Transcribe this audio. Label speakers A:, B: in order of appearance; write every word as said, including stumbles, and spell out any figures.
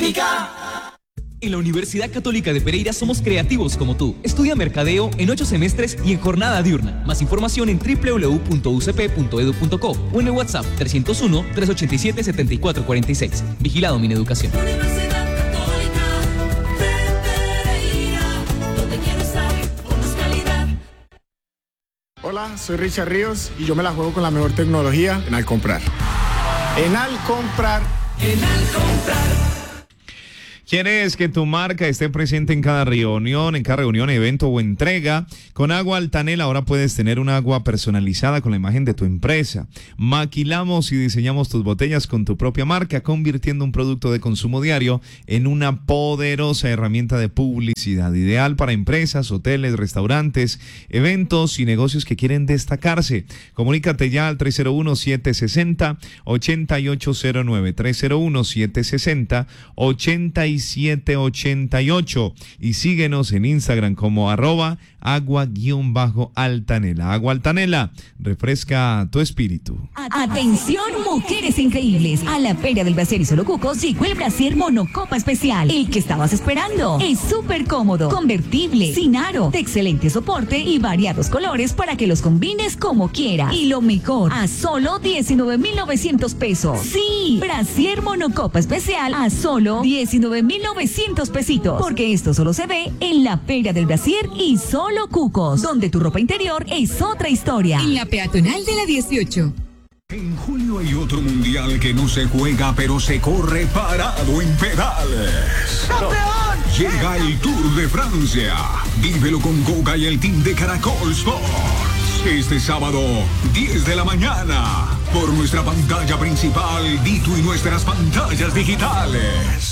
A: Olímpica.
B: En la Universidad Católica de Pereira somos creativos como tú. Estudia mercadeo en ocho semestres y en jornada diurna. Más información en doble u doble u doble u punto u c p punto e d u punto co o en el WhatsApp trescientos uno, trescientos ochenta y siete, setenta y cuatro cuarenta y seis. Vigilado Mineducación.
A: Universidad Católica de Pereira, donde quiero estar con más calidad.
C: Hola, soy Richard Ríos y yo me la juego con la mejor tecnología en Alcomprar. En Alcomprar.
A: En Alcomprar.
D: ¿Quieres que tu marca esté presente en cada reunión, en cada reunión, evento o entrega? Con Agua Altanela ahora puedes tener un agua personalizada con la imagen de tu empresa. Maquilamos y diseñamos tus botellas con tu propia marca, convirtiendo un producto de consumo diario en una poderosa herramienta de publicidad, ideal para empresas, hoteles, restaurantes, eventos y negocios que quieren destacarse. Comunícate ya al tres cero uno, siete seis cero, ocho ocho cero nueve, tres cero uno, siete seis cero, ocho siete ocho ocho y síguenos en Instagram como arroba agua-altanela. Agua Altanela, refresca tu espíritu.
E: Atención, mujeres increíbles. A la Feria del Brasier y Solo Cucos llegó el Brasier Monocopa Especial. El que estabas esperando. Es súper cómodo, convertible, sin aro, de excelente soporte y variados colores para que los combines como quieras. Y lo mejor, a solo diecinueve mil novecientos pesos. Sí, Brasier Monocopa Especial a solo diecinueve mil novecientos pesitos. Porque esto solo se ve en la Feria del Brasier y Solo Cucos, donde tu ropa interior es otra historia.
F: En la peatonal de la dieciocho.
G: En julio hay otro mundial que no se juega, pero se corre parado en pedales. ¡Campeón! Llega el Tour de Francia. Vívelo con Goga y el team de Caracol Sports. Este sábado, diez de la mañana, por nuestra pantalla principal, Dito y nuestras pantallas digitales.